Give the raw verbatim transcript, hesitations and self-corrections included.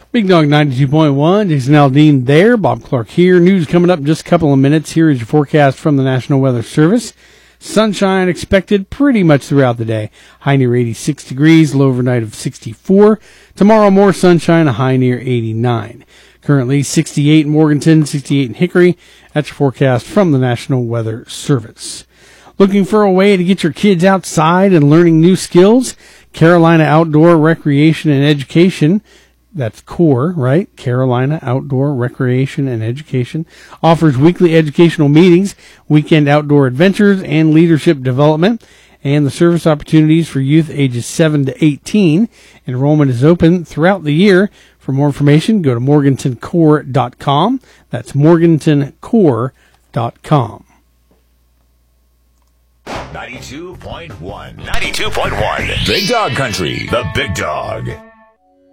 Big Dog ninety-two point one, Jason Aldean there, Bob Clark here. News coming up in just a couple of minutes. Here is your forecast from the National Weather Service. Sunshine expected pretty much throughout the day. High near eighty-six degrees, low overnight of sixty-four. Tomorrow more sunshine, a high near eighty-nine. Currently sixty-eight in Morganton, sixty-eight in Hickory. That's your forecast from the National Weather Service. Looking for a way to get your kids outside and learning new skills? Carolina Outdoor Recreation and Education, that's CORE, right? Carolina Outdoor Recreation and Education, offers weekly educational meetings, weekend outdoor adventures, and leadership development, and the service opportunities for youth ages seven to eighteen. Enrollment is open throughout the year. For more information, go to morganton core dot com. That's morganton core dot com. ninety-two point one. ninety-two point one. Big Dog Country. The Big Dog.